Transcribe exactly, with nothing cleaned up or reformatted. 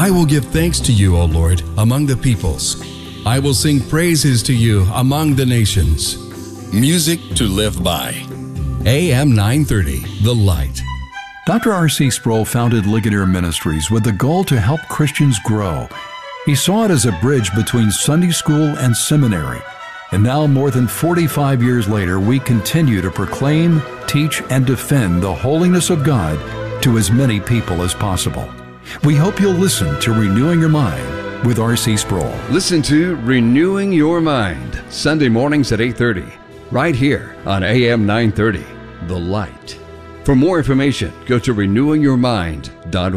I will give thanks to you, O Lord, among the peoples. I will sing praises to you among the nations. Music to live by. A M nine thirty, The Light. Doctor R C Sproul founded Ligonier Ministries with the goal to help Christians grow. He saw it as a bridge between Sunday school and seminary. And now, more than forty-five years later, we continue to proclaim, teach, and defend the holiness of God to as many people as possible. We hope you'll listen to Renewing Your Mind with R C Sproul. Listen to Renewing Your Mind, Sunday mornings at eight thirty, right here on A M nine thirty, The Light. For more information, go to renewing your mind dot org.